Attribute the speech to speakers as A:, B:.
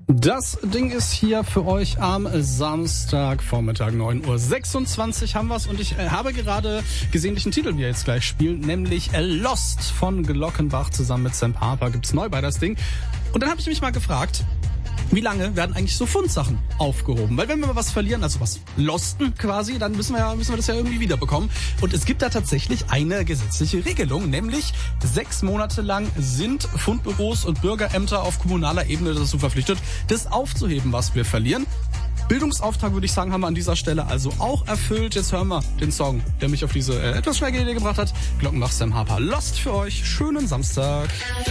A: Das Ding ist hier für euch am Samstagvormittag, 9:26 Uhr haben wir's und ich habe gerade gesehen, welchen Titel wir jetzt gleich spielen, nämlich Lost von Glockenbach zusammen mit Sam Harper. Gibt's neu bei das Ding. Und dann habe ich mich mal gefragt, wie lange werden eigentlich so Fundsachen aufgehoben? Weil wenn wir mal was verlieren, also was losten quasi, dann müssen wir das ja irgendwie wiederbekommen. Und es gibt da tatsächlich eine gesetzliche Regelung, nämlich 6 Monate lang sind Fundbüros und Bürgerämter auf kommunaler Ebene dazu verpflichtet, das aufzuheben, was wir verlieren. Bildungsauftrag, würde ich sagen, haben wir an dieser Stelle also auch erfüllt. Jetzt hören wir den Song, der mich auf diese etwas schräge Idee gebracht hat. Glockenbach, Sam Harper, Lost für euch. Schönen Samstag.